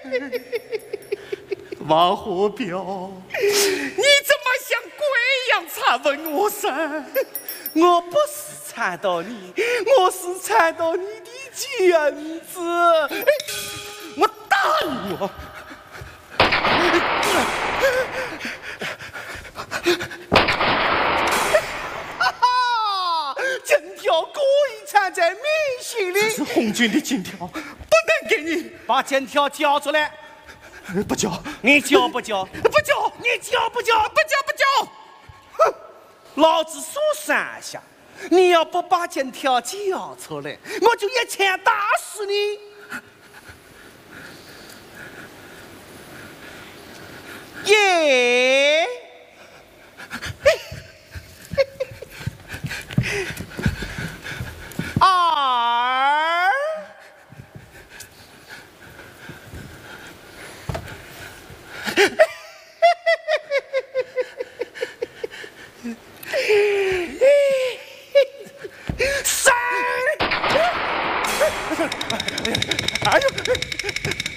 王火彪，你怎么像鬼一样缠问我噻？我不是缠到你，我是缠到你的钳子。我打我！哈哈，金条故意缠在明心里。这是红军的金条，不能给你。 把金条交出来。 不交， 你交不交？ 不交， 你交不交？ 不交不交！ 哼，老子数3下，你要不把金条交出来，我就一拳打死你！耶！二。3！哎呦！